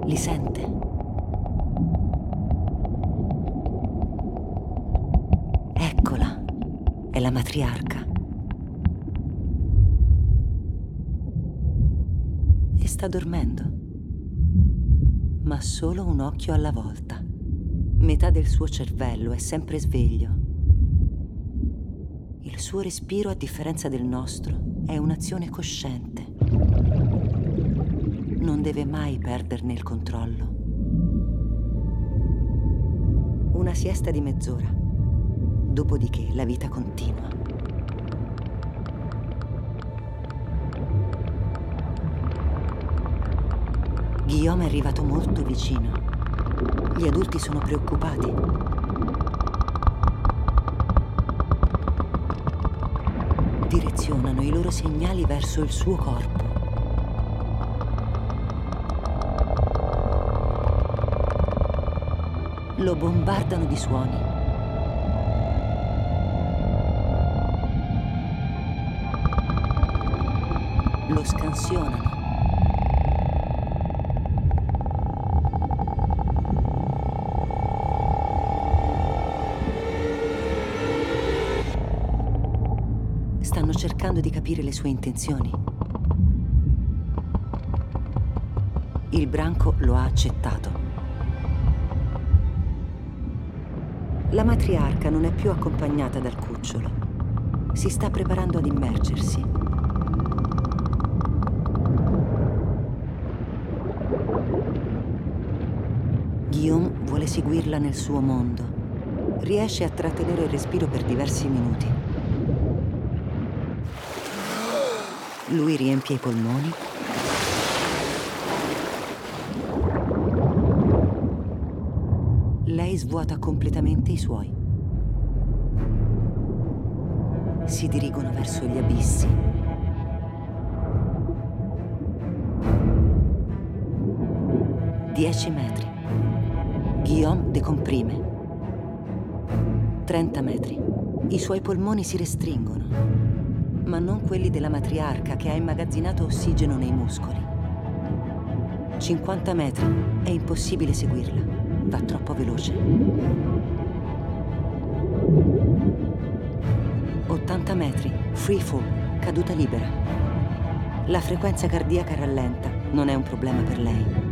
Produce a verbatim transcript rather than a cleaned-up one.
Li sente. Eccola, è la matriarca. E sta dormendo, ma solo un occhio alla volta. Metà del suo cervello è sempre sveglio. Il suo respiro, a differenza del nostro, è un'azione cosciente. Non deve mai perderne il controllo. Una siesta di mezz'ora, dopodiché la vita continua. Guillaume è arrivato molto vicino. Gli adulti sono preoccupati. Direzionano i loro segnali verso il suo corpo. Lo bombardano di suoni. Lo scansionano. Stanno cercando di capire le sue intenzioni. Il branco lo ha accettato. La matriarca non è più accompagnata dal cucciolo. Si sta preparando ad immergersi. Guillaume vuole seguirla nel suo mondo. Riesce a trattenere il respiro per diversi minuti. Lui riempie i polmoni. Lei svuota completamente i suoi. Si dirigono verso gli abissi. Dieci metri. Guillaume decomprime. Trenta metri. I suoi polmoni si restringono, ma non quelli della matriarca che ha immagazzinato ossigeno nei muscoli. cinquanta metri. È impossibile seguirla. Va troppo veloce. ottanta metri. Free fall. Caduta libera. La frequenza cardiaca rallenta. Non è un problema per lei.